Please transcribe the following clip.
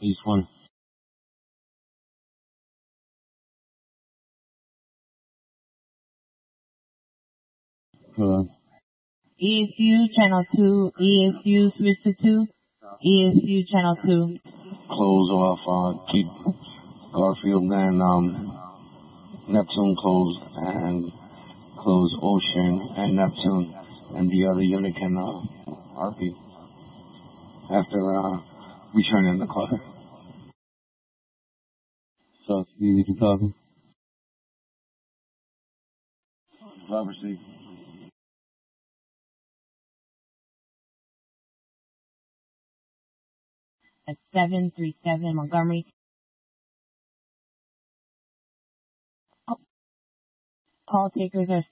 East 1. Hello. ESU channel 2, ESU switch to 2, ESU channel 2. Close off, keep Garfield and Neptune closed, and close Ocean and Neptune, and the other unit can RP after returning the car. So, Steve, you talking? Robert C. At 737 Montgomery. Call takers are